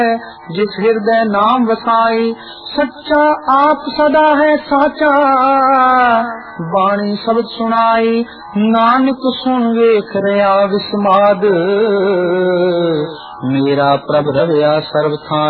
जिस हृदय नाम वसाई, सच्चा आप सदा है साचा, बाणी शब्द सुनाई, नानक सुन वेख रहा विस्माद, मेरा प्रभ रवया सर्व था